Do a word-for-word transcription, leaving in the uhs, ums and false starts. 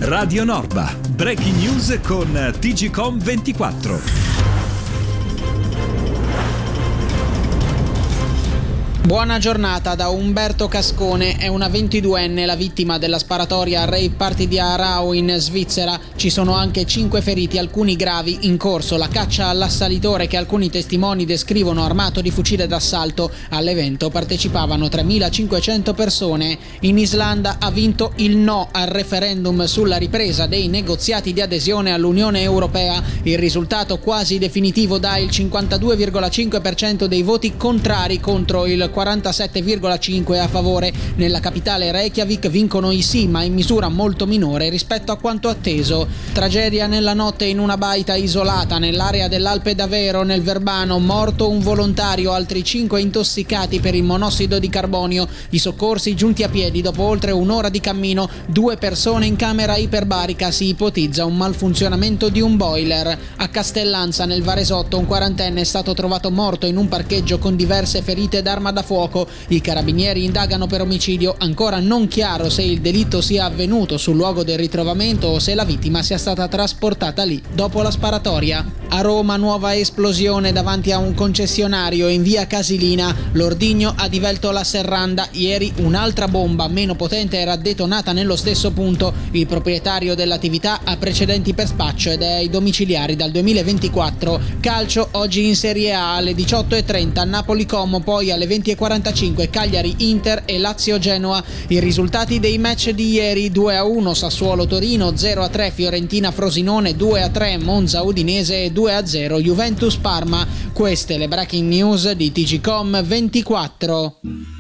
Radio Norba. Breaking news con T G Com ventiquattro. Buona giornata da Umberto Cascone, è una ventiduenne la vittima della sparatoria rave party di Aarau in Svizzera. Ci sono anche cinque feriti, alcuni gravi, in corso la caccia all'assalitore che alcuni testimoni descrivono armato di fucile d'assalto. All'evento partecipavano tremilacinquecento persone. In Islanda ha vinto il no al referendum sulla ripresa dei negoziati di adesione all'Unione Europea. Il risultato quasi definitivo dà il cinquantadue virgola cinque per cento dei voti contrari contro il quarantasette virgola cinque a favore. Nella capitale Reykjavik vincono i sì, ma in misura molto minore rispetto a quanto atteso. Tragedia nella notte in una baita isolata nell'area dell'Alpe d'Avero nel Verbano, morto un volontario, altri cinque intossicati per il monossido di carbonio. I soccorsi giunti a piedi dopo oltre un'ora di cammino, due persone in camera iperbarica, si ipotizza un malfunzionamento di un boiler. A Castellanza nel Varesotto un quarantenne è stato trovato morto in un parcheggio con diverse ferite d'arma da fuoco. I carabinieri indagano per omicidio, ancora non chiaro se il delitto sia avvenuto sul luogo del ritrovamento o se la vittima sia stata trasportata lì dopo la sparatoria. A Roma nuova esplosione davanti a un concessionario in via Casilina. L'ordigno ha divelto la serranda. Ieri un'altra bomba meno potente era detonata nello stesso punto. Il proprietario dell'attività ha precedenti per spaccio ed è ai domiciliari dal duemilaventiquattro. Calcio, oggi in Serie A alle diciotto e trenta Napoli-Como, poi alle venti e quarantacinque Cagliari-Inter e Lazio-Genoa. I risultati dei match di ieri: due a uno Sassuolo-Torino, zero a tre Fiorentina-Frosinone, due a tre Monza-Udinese e due a zero Juventus-Parma. Queste le breaking news di T G Com ventiquattro.